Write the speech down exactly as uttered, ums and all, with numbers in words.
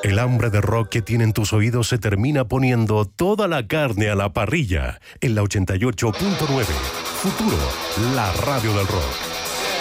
El hambre de rock que tienen tus oídos se termina poniendo toda la carne a la parrilla. En la ochenta y ocho punto nueve. Futuro, la radio del rock.